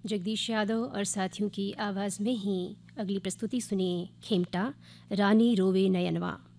जगदीश यादव और साथियों की आवाज़ में ही अगली प्रस्तुति सुनिए, खेमटा रानी रोवे नयनवा।